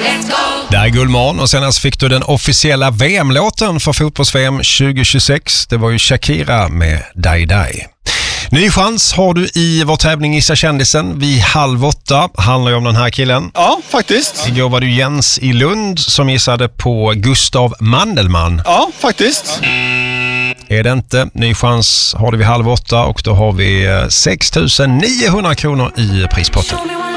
Det är Gullmorgon och senast fick du den officiella VM-låten för fotbolls-VM 2026. Det var ju Shakira med Die Die. Ny chans har du i vår tävling Gissa kändisen vid 7:30. Handlar ju om den här killen. Ja, faktiskt. Igår var det Jens i Lund som gissade på Gustav Mandelmann. Ja, faktiskt. Är det inte? Ny chans har du vid 7:30 och då har vi 6 900 kronor i prispotten.